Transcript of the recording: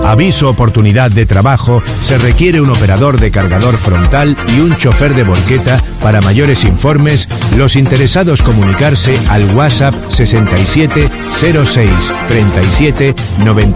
Aviso oportunidad de trabajo, se requiere un operador de cargador frontal y un chofer de volqueta. Para mayores informes, los interesados comunicarse al WhatsApp 67 06 37 90.